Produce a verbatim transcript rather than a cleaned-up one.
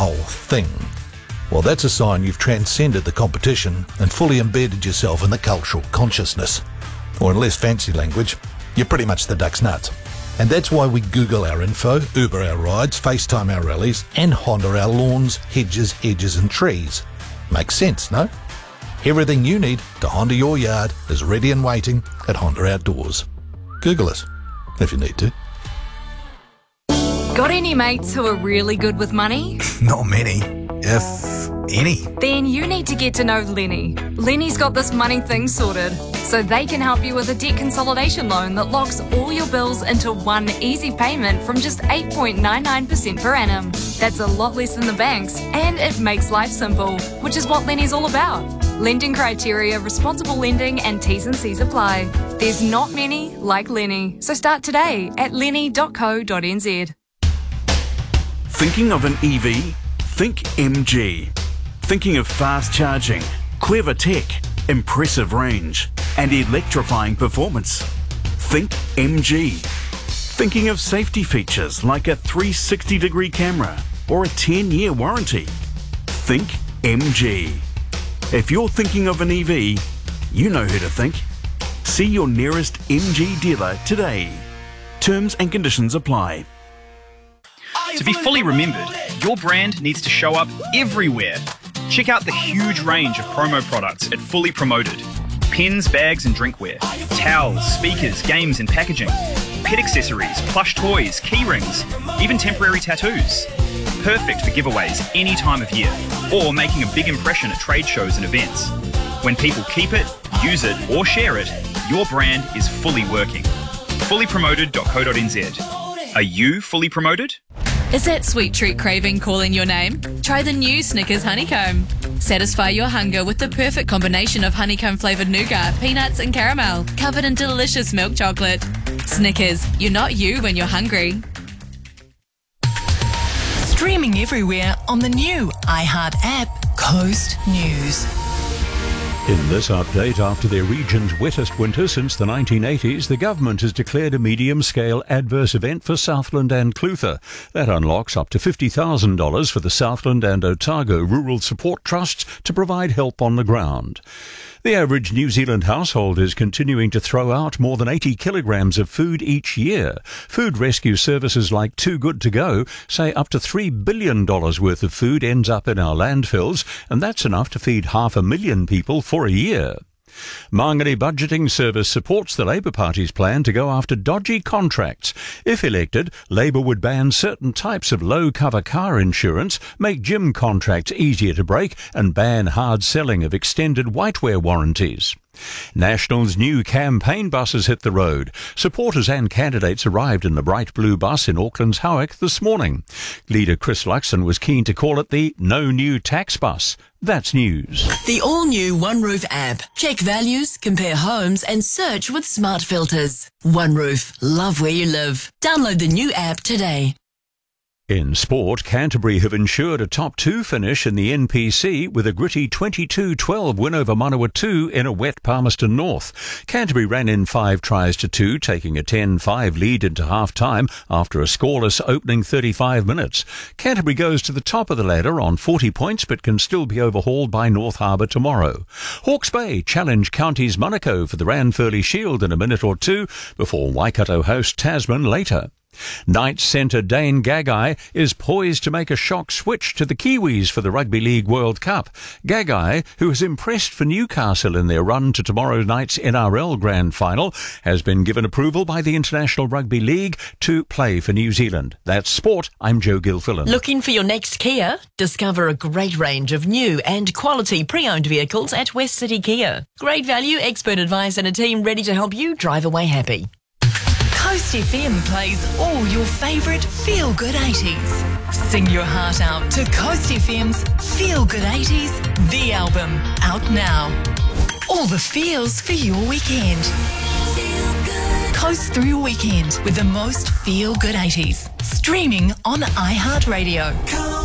whole thing. Well, that's a sign you've transcended the competition and fully embedded yourself in the cultural consciousness. Or in less fancy language, you're pretty much the duck's nuts. And that's why we Google our info, Uber our rides, FaceTime our rallies, and Honda our lawns, hedges, edges and trees. Makes sense, no? Everything you need to Honda your yard is ready and waiting at Honda Outdoors. Google us, if you need to. Got any mates who are really good with money? Not many, if any. Then you need to get to know Lenny. Lenny's got this money thing sorted, so they can help you with a debt consolidation loan that locks all your bills into one easy payment from just eight point nine nine percent per annum. That's a lot less than the banks, and it makes life simple, which is what Lenny's all about. Lending criteria, responsible lending, and T's and C's apply. There's not many like Lenny, so start today at lenny dot co dot n z. Thinking of an E V? Think M G. Thinking of fast charging, clever tech, impressive range, and electrifying performance? Think M G. Thinking of safety features like a three hundred sixty degree camera or a ten year warranty? Think M G. If you're thinking of an E V, you know who to think. See your nearest M G dealer today. Terms and conditions apply. To be fully remembered, your brand needs to show up everywhere. Check out the huge range of promo products at Fully Promoted. Pens, bags and drinkware, towels, speakers, games and packaging, pet accessories, plush toys, key rings, even temporary tattoos. Perfect for giveaways any time of year, or making a big impression at trade shows and events. When people keep it, use it or share it, your brand is fully working. fully promoted dot co dot n z. Are you fully promoted? Is that sweet treat craving calling your name? Try the new Snickers Honeycomb. Satisfy your hunger with the perfect combination of honeycomb flavoured nougat, peanuts and caramel, covered in delicious milk chocolate. Snickers, you're not you when you're hungry. Streaming everywhere on the new iHeart app, Coast News. In this update, after their region's wettest winter since the nineteen eighties, the government has declared a medium-scale adverse event for Southland and Clutha. That unlocks up to fifty thousand dollars for the Southland and Otago Rural Support Trusts to provide help on the ground. The average New Zealand household is continuing to throw out more than eighty kilograms of food each year. Food rescue services like Too Good To Go say up to three billion dollars worth of food ends up in our landfills, and that's enough to feed half a million people for a year. Mangere Budgeting Service supports the Labour Party's plan to go after dodgy contracts. If elected, Labour would ban certain types of low-cover car insurance, make gym contracts easier to break, and ban hard selling of extended whitewear warranties. National's new campaign buses hit the road. Supporters and candidates arrived in the bright blue bus in Auckland's Howick this morning. Leader Chris Luxon was keen to call it the No New Tax Bus. That's news. The all-new OneRoof app. Check values, compare homes and search with smart filters. OneRoof. Love where you live. Download the new app today. In sport, Canterbury have ensured a top two finish in the N P C with a gritty twenty-two twelve win over Manawatu in a wet Palmerston North. Canterbury ran in five tries to two, taking a ten five lead into half-time after a scoreless opening thirty-five minutes. Canterbury goes to the top of the ladder on forty points but can still be overhauled by North Harbour tomorrow. Hawke's Bay challenge Counties Monaco for the Ranfurly Shield in a minute or two before Waikato host Tasman later. Knights centre Dane Gagai is poised to make a shock switch to the Kiwis for the Rugby League World Cup. Gagai, who has impressed for Newcastle in their run to tomorrow night's N R L Grand Final, has been given approval by the International Rugby League to play for New Zealand. That's sport. I'm Joe Gilfillan. Looking for your next Kia? Discover a great range of new and quality pre-owned vehicles at West City Kia. Great value, expert advice and a team ready to help you drive away happy. Coast F M plays all your favourite feel-good eighties. Sing your heart out to Coast F M's Feel Good eighties, the album, out now. All the feels for your weekend. Coast through your weekend with the most feel-good eighties. Streaming on iHeartRadio.